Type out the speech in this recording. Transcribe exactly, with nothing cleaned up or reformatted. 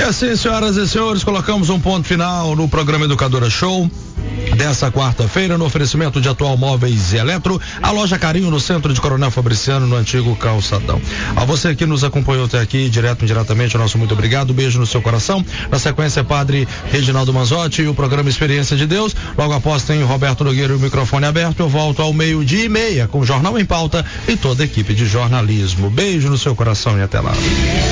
assim, senhoras e senhores, colocamos um ponto final no programa Educadora Show dessa quarta-feira, no oferecimento de Atual Móveis e Eletro, a loja Carinho no centro de Coronel Fabriciano, no antigo Calçadão. A você que nos acompanhou até aqui, direto e indiretamente, o nosso muito obrigado, beijo no seu coração. Na sequência, Padre Reginaldo Manzotti e o programa Experiência de Deus. Logo após tem Roberto Nogueira e o microfone aberto. Eu volto ao meio-dia e meia com o Jornal em Pauta e toda a equipe de jornalismo. Beijo no seu coração e até lá.